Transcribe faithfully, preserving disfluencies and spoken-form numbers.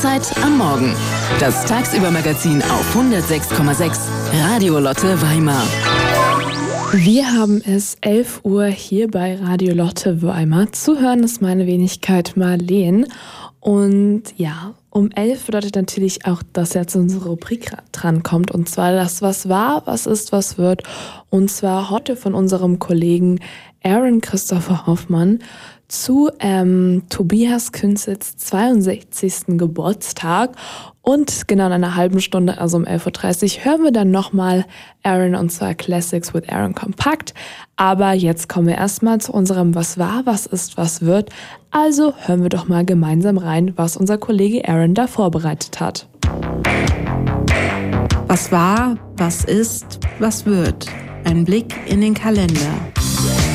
Mahlzeit am Morgen. Das Tagsüber-Magazin auf hundertsechs Komma sechs Radio Lotte Weimar. Wir haben es elf Uhr hier bei Radio Lotte Weimar. Zu hören ist meine Wenigkeit Marleen. Und ja, um elf bedeutet natürlich auch, dass jetzt unsere Rubrik drankommt. Und zwar das Was war, was ist, was wird. Und zwar heute von unserem Kollegen Aaron Christopher Hoffmann zu ähm, Tobias Künzels zweiundsechzigsten Geburtstag. Und genau in einer halben Stunde, also um elf Uhr dreißig, hören wir dann nochmal Aaron, und zwar Classics with Aaron Kompakt. Aber jetzt kommen wir erstmal zu unserem Was war, was ist, was wird. Also hören wir doch mal gemeinsam rein, was unser Kollege Aaron da vorbereitet hat. Was war, was ist, was wird. Ein Blick in den Kalender.